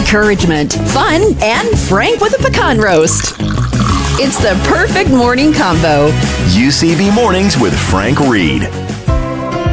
encouragement, fun, and Frank with a pecan roast. It's the perfect morning combo. UCB Mornings with Frank Reed.